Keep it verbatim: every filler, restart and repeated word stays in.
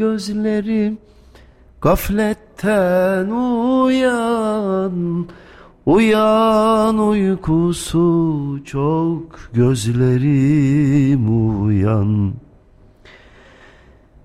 Gözlerim gafletten uyan, uyan uykusu çok gözlerim uyan.